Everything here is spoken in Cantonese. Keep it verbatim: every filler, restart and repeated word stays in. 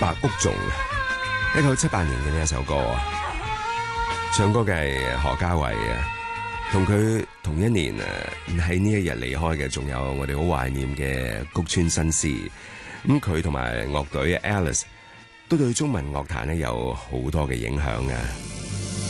白屋頌，一九七八年嘅呢一首歌啊，唱歌嘅係何嘉慧啊，同佢同一年啊喺呢一日離開嘅，仲有我哋好懷念嘅谷村新司。咁佢同埋樂隊 Alice 都對中文樂壇咧有好多嘅影響啊。